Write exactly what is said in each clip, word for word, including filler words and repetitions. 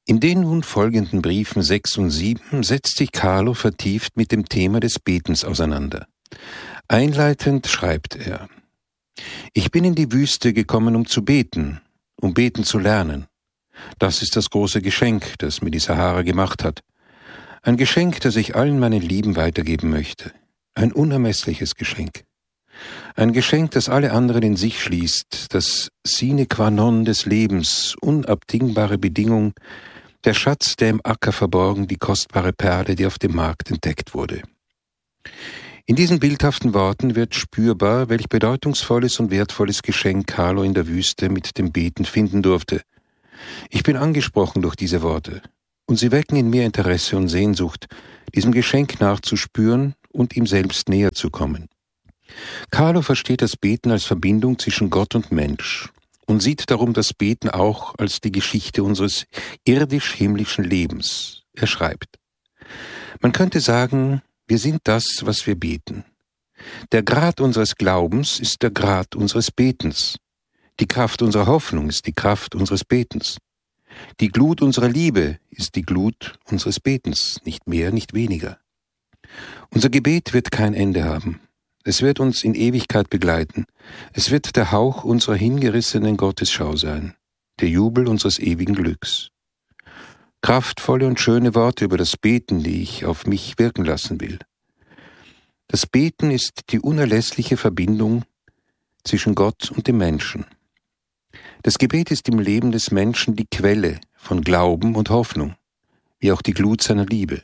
In den nun folgenden Briefen sechs und sieben setzt sich Carlo vertieft mit dem Thema des Betens auseinander. Einleitend schreibt er: Ich bin in die Wüste gekommen, um zu beten, um beten zu lernen. Das ist das große Geschenk, das mir die Sahara gemacht hat. Ein Geschenk, das ich allen meinen Lieben weitergeben möchte. Ein unermessliches Geschenk. Ein Geschenk, das alle anderen in sich schließt, das sine qua non des Lebens, unabdingbare Bedingung, der Schatz, der im Acker verborgen, die kostbare Perle, die auf dem Markt entdeckt wurde. In diesen bildhaften Worten wird spürbar, welch bedeutungsvolles und wertvolles Geschenk Carlo in der Wüste mit dem Beten finden durfte. Ich bin angesprochen durch diese Worte, und sie wecken in mir Interesse und Sehnsucht, diesem Geschenk nachzuspüren und ihm selbst näher zu kommen. Carlo versteht das Beten als Verbindung zwischen Gott und Mensch und sieht darum das Beten auch als die Geschichte unseres irdisch-himmlischen Lebens. Er schreibt: Man könnte sagen, wir sind das, was wir beten. Der Grad unseres Glaubens ist der Grad unseres Betens. Die Kraft unserer Hoffnung ist die Kraft unseres Betens. Die Glut unserer Liebe ist die Glut unseres Betens, nicht mehr, nicht weniger. Unser Gebet wird kein Ende haben. Es wird uns in Ewigkeit begleiten. Es wird der Hauch unserer hingerissenen Gottesschau sein, der Jubel unseres ewigen Glücks. Kraftvolle und schöne Worte über das Beten, die ich auf mich wirken lassen will. Das Beten ist die unerlässliche Verbindung zwischen Gott und dem Menschen. Das Gebet ist im Leben des Menschen die Quelle von Glauben und Hoffnung, wie auch die Glut seiner Liebe.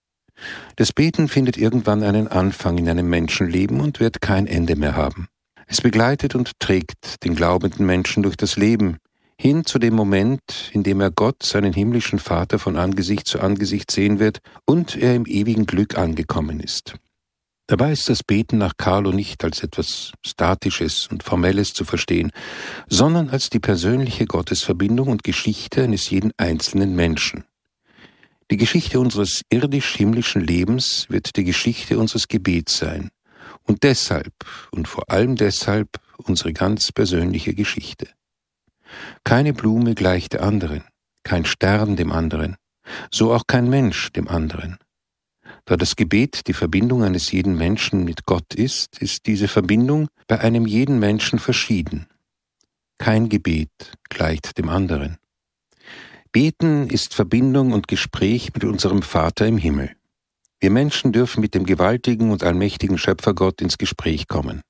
Das Beten findet irgendwann einen Anfang in einem Menschenleben und wird kein Ende mehr haben. Es begleitet und trägt den glaubenden Menschen durch das Leben, hin zu dem Moment, in dem er Gott, seinen himmlischen Vater, von Angesicht zu Angesicht sehen wird und er im ewigen Glück angekommen ist. Dabei ist das Beten nach Carlo nicht als etwas Statisches und Formelles zu verstehen, sondern als die persönliche Gottesverbindung und Geschichte eines jeden einzelnen Menschen. Die Geschichte unseres irdisch-himmlischen Lebens wird die Geschichte unseres Gebets sein und deshalb und vor allem deshalb unsere ganz persönliche Geschichte. Keine Blume gleicht der anderen, kein Stern dem anderen, so auch kein Mensch dem anderen. Da das Gebet die Verbindung eines jeden Menschen mit Gott ist, ist diese Verbindung bei einem jeden Menschen verschieden. Kein Gebet gleicht dem anderen. Beten ist Verbindung und Gespräch mit unserem Vater im Himmel. Wir Menschen dürfen mit dem gewaltigen und allmächtigen Schöpfergott ins Gespräch kommen.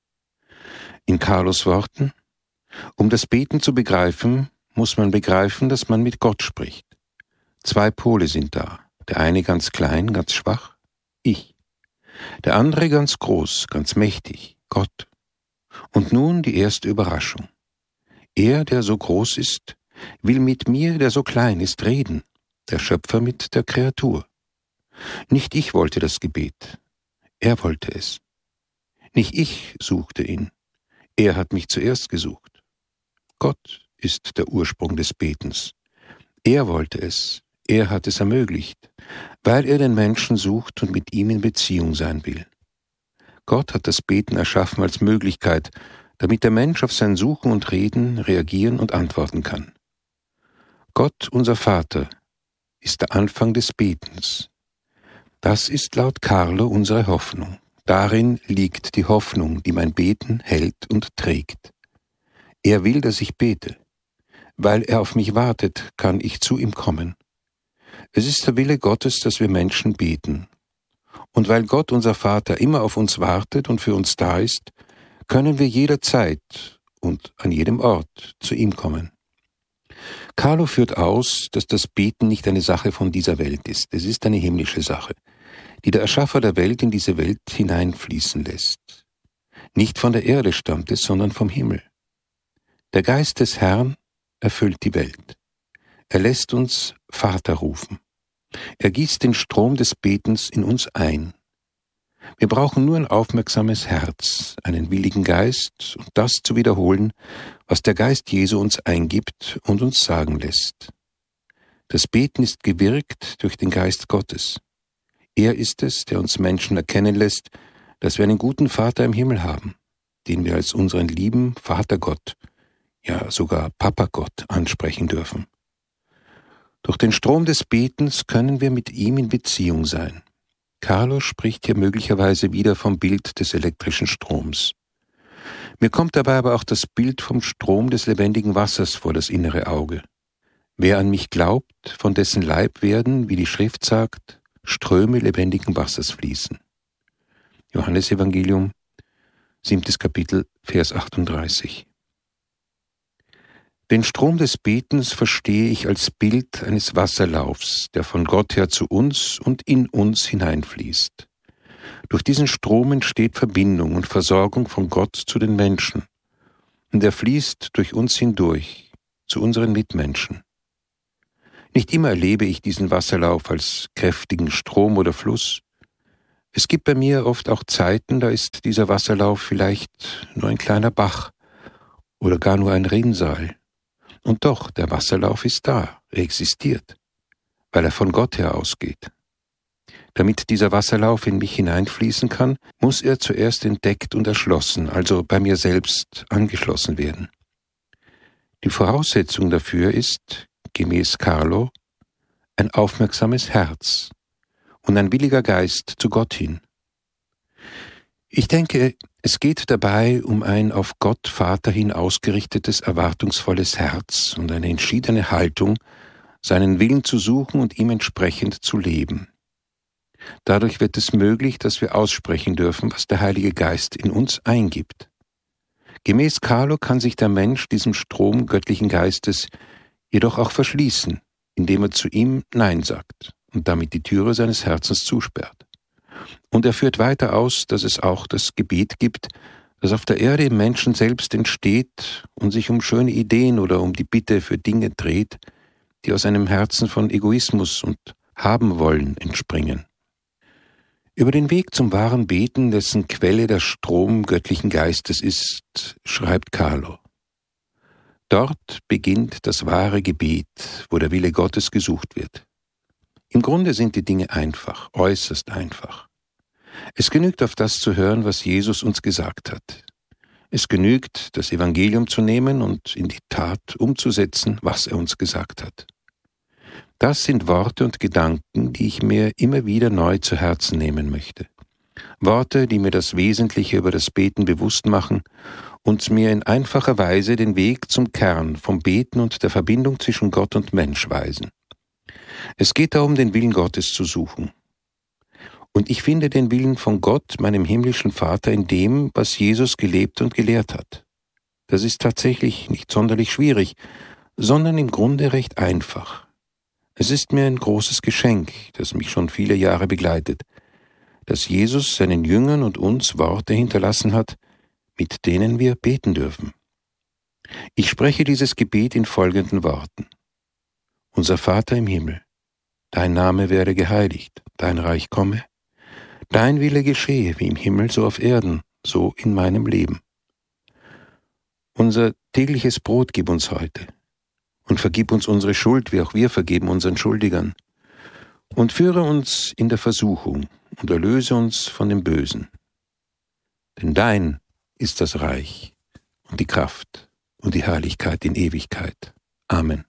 In Carlos Worten: Um das Beten zu begreifen, muss man begreifen, dass man mit Gott spricht. Zwei Pole sind da, der eine ganz klein, ganz schwach, ich. Der andere ganz groß, ganz mächtig, Gott. Und nun die erste Überraschung. Er, der so groß ist, will mit mir, der so klein ist, reden, der Schöpfer mit der Kreatur. Nicht ich wollte das Gebet, er wollte es. Nicht ich suchte ihn, er hat mich zuerst gesucht. Gott ist der Ursprung des Betens. Er wollte es, er hat es ermöglicht, weil er den Menschen sucht und mit ihm in Beziehung sein will. Gott hat das Beten erschaffen als Möglichkeit, damit der Mensch auf sein Suchen und Reden reagieren und antworten kann. Gott, unser Vater, ist der Anfang des Betens. Das ist laut Carlo unsere Hoffnung. Darin liegt die Hoffnung, die mein Beten hält und trägt. Er will, dass ich bete. Weil er auf mich wartet, kann ich zu ihm kommen. Es ist der Wille Gottes, dass wir Menschen beten. Und weil Gott, unser Vater, immer auf uns wartet und für uns da ist, können wir jederzeit und an jedem Ort zu ihm kommen. Carlo führt aus, dass das Beten nicht eine Sache von dieser Welt ist. Es ist eine himmlische Sache, die der Erschaffer der Welt in diese Welt hineinfließen lässt. Nicht von der Erde stammt es, sondern vom Himmel. Der Geist des Herrn erfüllt die Welt. Er lässt uns Vater rufen. Er gießt den Strom des Betens in uns ein. Wir brauchen nur ein aufmerksames Herz, einen willigen Geist und das zu wiederholen, was der Geist Jesu uns eingibt und uns sagen lässt. Das Beten ist gewirkt durch den Geist Gottes. Er ist es, der uns Menschen erkennen lässt, dass wir einen guten Vater im Himmel haben, den wir als unseren lieben Vater Gott, ja sogar Papa Gott ansprechen dürfen. Durch den Strom des Betens können wir mit ihm in Beziehung sein. Carlo spricht hier möglicherweise wieder vom Bild des elektrischen Stroms. Mir kommt dabei aber auch das Bild vom Strom des lebendigen Wassers vor das innere Auge. Wer an mich glaubt, von dessen Leib werden, wie die Schrift sagt, Ströme lebendigen Wassers fließen. Johannesevangelium, siebtes Kapitel, Vers achtunddreißig. Den Strom des Betens verstehe ich als Bild eines Wasserlaufs, der von Gott her zu uns und in uns hineinfließt. Durch diesen Strom entsteht Verbindung und Versorgung von Gott zu den Menschen, und er fließt durch uns hindurch, zu unseren Mitmenschen. Nicht immer erlebe ich diesen Wasserlauf als kräftigen Strom oder Fluss. Es gibt bei mir oft auch Zeiten, da ist dieser Wasserlauf vielleicht nur ein kleiner Bach oder gar nur ein Rinnsal. Und doch, der Wasserlauf ist da, er existiert, weil er von Gott her ausgeht. Damit dieser Wasserlauf in mich hineinfließen kann, muss er zuerst entdeckt und erschlossen, also bei mir selbst angeschlossen werden. Die Voraussetzung dafür ist, gemäß Carlo, ein aufmerksames Herz und ein williger Geist zu Gott hin. Ich denke, es geht dabei um ein auf Gott Vater hin ausgerichtetes, erwartungsvolles Herz und eine entschiedene Haltung, seinen Willen zu suchen und ihm entsprechend zu leben. Dadurch wird es möglich, dass wir aussprechen dürfen, was der Heilige Geist in uns eingibt. Gemäß Carlo kann sich der Mensch diesem Strom göttlichen Geistes jedoch auch verschließen, indem er zu ihm Nein sagt und damit die Türe seines Herzens zusperrt. Und er führt weiter aus, dass es auch das Gebet gibt, das auf der Erde im Menschen selbst entsteht und sich um schöne Ideen oder um die Bitte für Dinge dreht, die aus einem Herzen von Egoismus und Haben-Wollen entspringen. Über den Weg zum wahren Beten, dessen Quelle der Strom göttlichen Geistes ist, schreibt Carlo: Dort beginnt das wahre Gebet, wo der Wille Gottes gesucht wird. Im Grunde sind die Dinge einfach, äußerst einfach. Es genügt, auf das zu hören, was Jesus uns gesagt hat. Es genügt, das Evangelium zu nehmen und in die Tat umzusetzen, was er uns gesagt hat. Das sind Worte und Gedanken, die ich mir immer wieder neu zu Herzen nehmen möchte. Worte, die mir das Wesentliche über das Beten bewusst machen und mir in einfacher Weise den Weg zum Kern vom Beten und der Verbindung zwischen Gott und Mensch weisen. Es geht darum, den Willen Gottes zu suchen. Und ich finde den Willen von Gott, meinem himmlischen Vater, in dem, was Jesus gelebt und gelehrt hat. Das ist tatsächlich nicht sonderlich schwierig, sondern im Grunde recht einfach. Es ist mir ein großes Geschenk, das mich schon viele Jahre begleitet, dass Jesus seinen Jüngern und uns Worte hinterlassen hat, mit denen wir beten dürfen. Ich spreche dieses Gebet in folgenden Worten: Unser Vater im Himmel, dein Name werde geheiligt, dein Reich komme, dein Wille geschehe, wie im Himmel, so auf Erden, so in meinem Leben. Unser tägliches Brot gib uns heute und vergib uns unsere Schuld, wie auch wir vergeben unseren Schuldigern. Und führe uns in der Versuchung und erlöse uns von dem Bösen. Denn dein ist das Reich und die Kraft und die Herrlichkeit in Ewigkeit. Amen.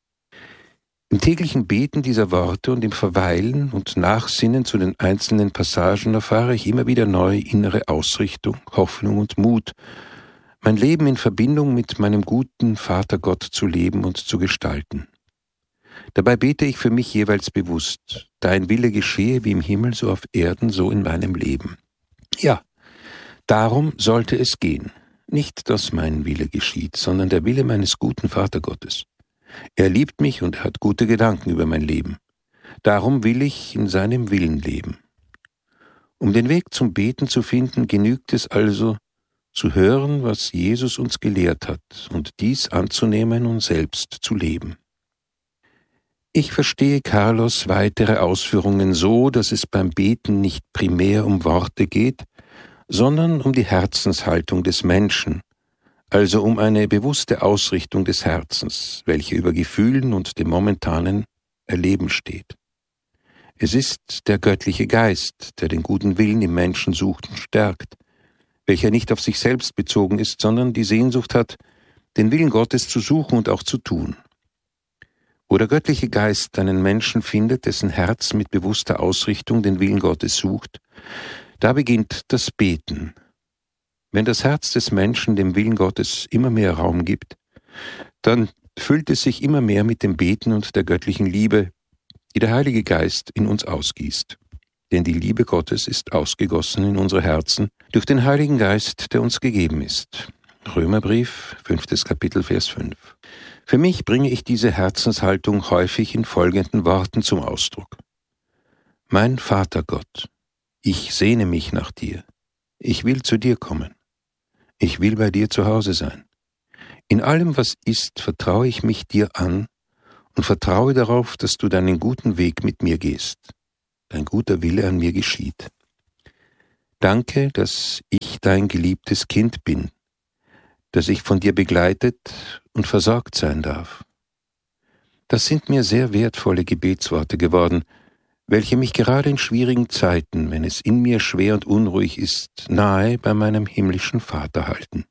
Im täglichen Beten dieser Worte und im Verweilen und Nachsinnen zu den einzelnen Passagen erfahre ich immer wieder neu innere Ausrichtung, Hoffnung und Mut, mein Leben in Verbindung mit meinem guten Vater Gott zu leben und zu gestalten. Dabei bete ich für mich jeweils bewusst: Dein Wille geschehe wie im Himmel, so auf Erden, so in meinem Leben. Ja, darum sollte es gehen. Nicht, dass mein Wille geschieht, sondern der Wille meines guten Vatergottes. Er liebt mich und er hat gute Gedanken über mein Leben. Darum will ich in seinem Willen leben. Um den Weg zum Beten zu finden, genügt es also, zu hören, was Jesus uns gelehrt hat, und dies anzunehmen und selbst zu leben. Ich verstehe Carlos weitere Ausführungen so, dass es beim Beten nicht primär um Worte geht, sondern um die Herzenshaltung des Menschen, also um eine bewusste Ausrichtung des Herzens, welche über Gefühlen und dem momentanen Erleben steht. Es ist der göttliche Geist, der den guten Willen im Menschen sucht und stärkt, welcher nicht auf sich selbst bezogen ist, sondern die Sehnsucht hat, den Willen Gottes zu suchen und auch zu tun. Wo der göttliche Geist einen Menschen findet, dessen Herz mit bewusster Ausrichtung den Willen Gottes sucht, da beginnt das Beten. Wenn das Herz des Menschen dem Willen Gottes immer mehr Raum gibt, dann füllt es sich immer mehr mit dem Beten und der göttlichen Liebe, die der Heilige Geist in uns ausgießt. Denn die Liebe Gottes ist ausgegossen in unsere Herzen durch den Heiligen Geist, der uns gegeben ist. Römerbrief, fünftes Kapitel, Vers fünf. Für mich bringe ich diese Herzenshaltung häufig in folgenden Worten zum Ausdruck. Mein Vater Gott, ich sehne mich nach dir. Ich will zu dir kommen. Ich will bei dir zu Hause sein. In allem, was ist, vertraue ich mich dir an und vertraue darauf, dass du deinen guten Weg mit mir gehst. Dein guter Wille an mir geschieht. Danke, dass ich dein geliebtes Kind bin, dass ich von dir begleitet und versorgt sein darf. Das sind mir sehr wertvolle Gebetsworte geworden, welche mich gerade in schwierigen Zeiten, wenn es in mir schwer und unruhig ist, nahe bei meinem himmlischen Vater halten.